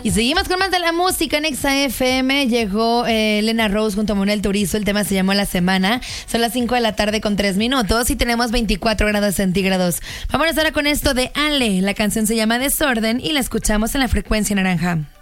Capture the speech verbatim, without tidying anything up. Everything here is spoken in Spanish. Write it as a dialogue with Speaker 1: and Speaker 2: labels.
Speaker 1: Y seguimos con más de la música en Exa F M. Llegó eh, Elena Rose junto a Manuel Turizo. El tema se llamó La Semana. Son las cinco de la tarde con tres minutos y tenemos veinticuatro grados centígrados. Vamos ahora con esto de Ale. La canción se llama Desorden y la escuchamos en la frecuencia naranja.